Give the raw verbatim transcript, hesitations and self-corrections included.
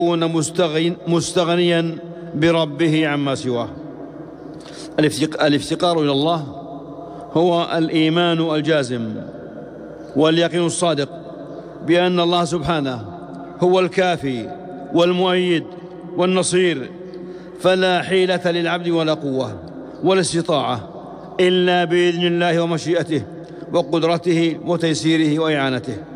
يكون مستغنيا بربه عما سواه. الافتقار إلى الله هو الإيمان الجازم واليقين الصادق بأن الله سبحانه هو الكافي والمؤيد والنصير، فلا حيلة للعبد ولا قوة ولا استطاعة إلا بإذن الله ومشيئته وقدرته وتيسيره وإعانته.